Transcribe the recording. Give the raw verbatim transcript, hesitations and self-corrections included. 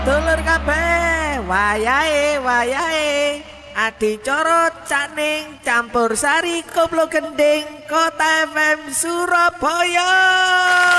Dulur kabeh, wayahe wayahe adicara Caning Campur Sari Koplo Gending Kota F M Surabaya.